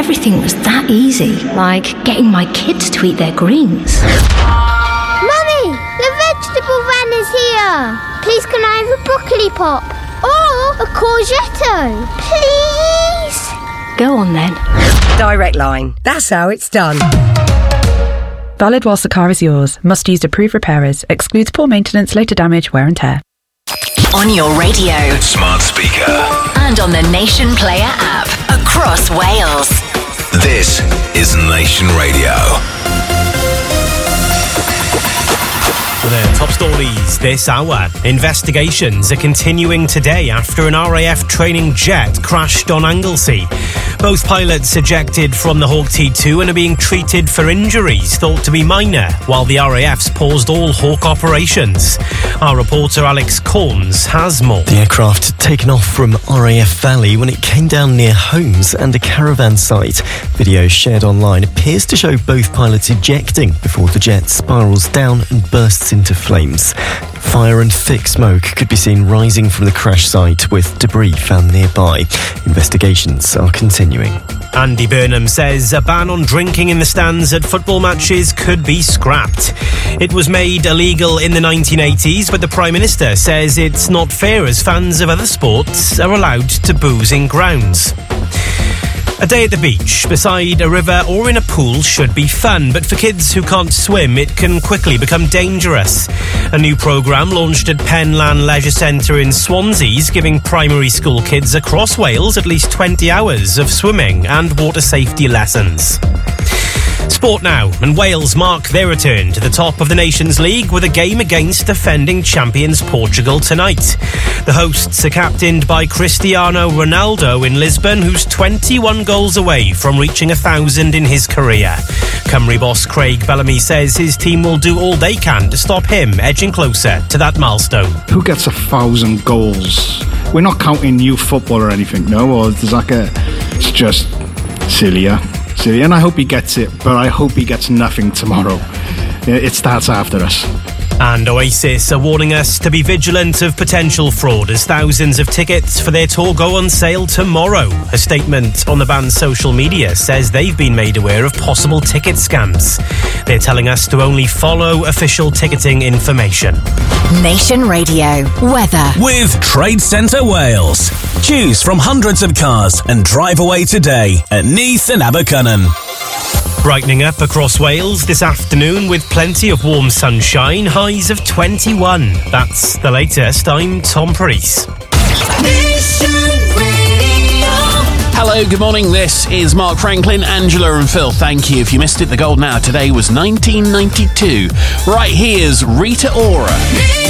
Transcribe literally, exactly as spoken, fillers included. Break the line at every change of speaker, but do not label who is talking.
everything was that easy, like getting my kids to eat their greens.
Mummy, the vegetable van is here. Please can I have a broccoli pop? Or a courgette? Please?
Go on then.
Direct Line. That's how it's done.
Valid whilst the car is yours. Must use approved repairers. Excludes poor maintenance, later damage, wear and tear.
On your radio,
smart speaker,
and on the Nation Player app across Wales.
This is Nation Radio.
The top stories this hour. Investigations are continuing today after an R A F training jet crashed on Anglesey. Both pilots ejected from the Hawk T two and are being treated for injuries thought to be minor, while the R A F's paused all Hawk operations. Our reporter Alex Corns has more.
The aircraft had taken off from R A F Valley when it came down near homes and a caravan site. Video shared online appears to show both pilots ejecting before the jet spirals down and bursts into flames. Fire and thick smoke could be seen rising from the crash site, with debris found nearby. Investigations are continuing.
Andy Burnham says a ban on drinking in the stands at football matches could be scrapped. It was made illegal in the nineteen eighties, but the Prime Minister says it's not fair as fans of other sports are allowed to booze in grounds. A day at the beach, beside a river or in a pool should be fun, but for kids who can't swim, it can quickly become dangerous. A new programme launched at Penlan Leisure Centre in Swansea is giving primary school kids across Wales at least twenty hours of swimming and water safety lessons. Sport now, and Wales mark their return to the top of the Nations League with a game against defending champions Portugal tonight. The hosts are captained by Cristiano Ronaldo in Lisbon, who's twenty-one goals away from reaching a thousand in his career. Cymru boss Craig Bellamy says his team will do all they can to stop him edging closer to that milestone.
Who gets a thousand goals? We're not counting youth football or anything, no? Or there's like a... It's just silly, yeah? Silly. And I hope he gets it, but I hope he gets nothing tomorrow. It starts after us.
And Oasis are warning us to be vigilant of potential fraud as thousands of tickets for their tour go on sale tomorrow. A statement on the band's social media says they've been made aware of possible ticket scams. They're telling us to only follow official ticketing information.
Nation Radio weather
with Trade Centre Wales. Choose from hundreds of cars and drive away today at Neath and Abercynon.
Brightening up across Wales this afternoon with plenty of warm sunshine, highs of twenty-one. That's the latest. I'm Tom Priest.
Hello, good morning. This is Mark Franklin, Angela and Phil. Thank you. If you missed it, the golden hour today was nineteen ninety-two. Right, here's Rita Ora.